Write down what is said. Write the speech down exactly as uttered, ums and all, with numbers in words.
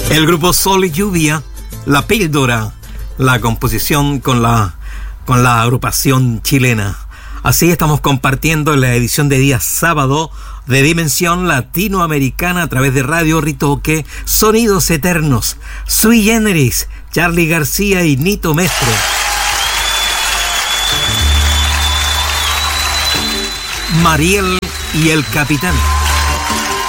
El grupo Sol y Lluvia, La Píldora, la composición con la, con la agrupación chilena. Así estamos compartiendo la edición de día sábado de Dimensión Latinoamericana a través de Radio Ritoque, Sonidos Eternos, Sui Generis, Charly García y Nito Mestre. Mariel y el Capitán.